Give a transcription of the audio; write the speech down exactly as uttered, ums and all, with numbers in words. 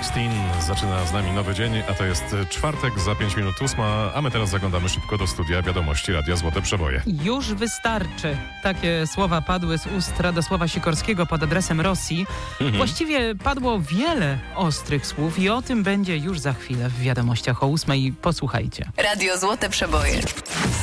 Springsteen zaczyna z nami nowy dzień, a to jest czwartek, za pięć minut ósma, a my teraz zaglądamy szybko do studia wiadomości Radia Złote Przeboje. Już wystarczy. Takie słowa padły z ust Radosława Sikorskiego pod adresem Rosji. Mhm. Właściwie padło wiele ostrych słów i o tym będzie już za chwilę w wiadomościach o ósmej. Posłuchajcie. Radio Złote Przeboje.